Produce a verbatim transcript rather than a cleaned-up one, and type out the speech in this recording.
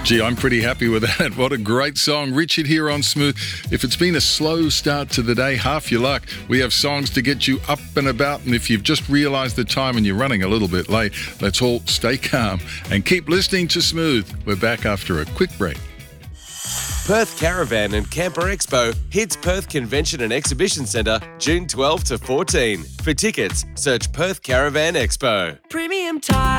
Gee, I'm pretty happy with that. What a great song. Richard here on Smooth. If it's been a slow start to the day, half your luck. We have songs to get you up and about, and if you've just realised the time and you're running a little bit late, let's all stay calm and keep listening to Smooth. We're back after a quick break. Perth Caravan and Camper Expo hits Perth Convention and Exhibition Centre June twelfth to fourteenth. For tickets, search Perth Caravan Expo. Premium time.